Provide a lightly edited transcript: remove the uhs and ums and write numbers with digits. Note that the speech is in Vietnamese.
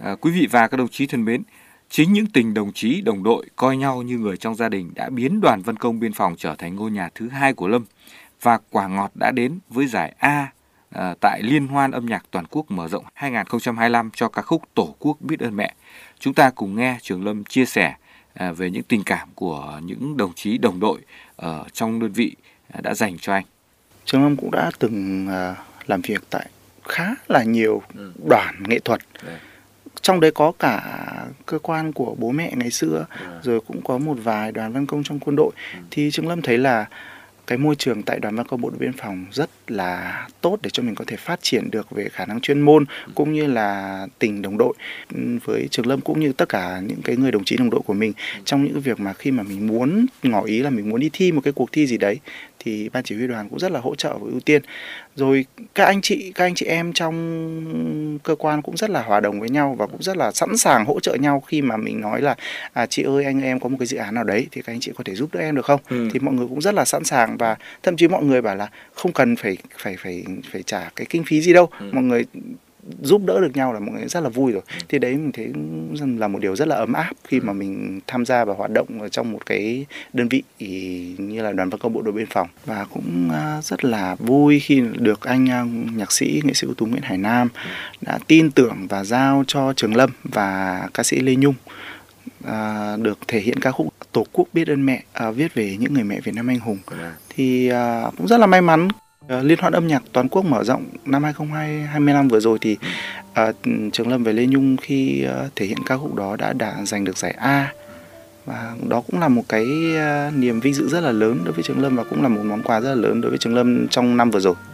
Quý vị và các đồng chí thân mến, chính những tình đồng chí đồng đội coi nhau như người trong gia đình đã biến Đoàn Văn Công Biên phòng trở thành ngôi nhà thứ hai của Lâm, và quả ngọt đã đến với giải A tại Liên hoan âm nhạc toàn quốc mở rộng 2025 cho ca khúc Tổ quốc biết ơn mẹ. Chúng ta cùng nghe Trường Lâm chia sẻ về những tình cảm của những đồng chí đồng đội ở trong đơn vị đã dành cho anh. Trường Lâm cũng đã từng làm việc tại khá là nhiều đoàn nghệ thuật. Trong đấy có cả cơ quan của bố mẹ ngày xưa, rồi cũng có một vài đoàn văn công trong quân đội. Thì Trường Lâm thấy là cái môi trường tại Đoàn Văn Công Bộ đội Biên phòng rất là tốt để cho mình có thể phát triển được về khả năng chuyên môn cũng như là tình đồng đội với Trường Lâm, cũng như tất cả những cái người đồng chí đồng đội của mình trong những cái việc mà khi mà mình muốn ngỏ ý là mình muốn đi thi một cái cuộc thi gì đấy thì ban chỉ huy đoàn cũng rất là hỗ trợ và ưu tiên. Rồi các anh chị em trong cơ quan cũng rất là hòa đồng với nhau và cũng rất là sẵn sàng hỗ trợ nhau khi mà mình nói là chị ơi, anh em có một cái dự án nào đấy thì các anh chị có thể giúp đỡ em được không? Thì mọi người cũng rất là sẵn sàng, và thậm chí mọi người bảo là không cần phải trả cái kinh phí gì đâu, mọi người giúp đỡ được nhau là mọi người rất là vui rồi. Thì đấy mình thấy là một điều rất là ấm áp khi mà mình tham gia và hoạt động ở trong một cái đơn vị như là Đoàn Văn Công Bộ đội Biên phòng. Và cũng rất là vui khi được anh nhạc sĩ, nghệ sĩ ưu tú Nguyễn Hải Nam đã tin tưởng và giao cho Trường Lâm và ca sĩ Lê Nhung được thể hiện ca khúc Tổ quốc biết ơn mẹ, viết về những người mẹ Việt Nam anh hùng. Thì cũng rất là may mắn, Liên hoan âm nhạc toàn quốc mở rộng năm 2025 vừa rồi thì Trường Lâm và Lê Nhung khi thể hiện ca khúc đó đã giành được giải A, và đó cũng là một cái niềm vinh dự rất là lớn đối với Trường Lâm và cũng là một món quà rất là lớn đối với Trường Lâm trong năm vừa rồi.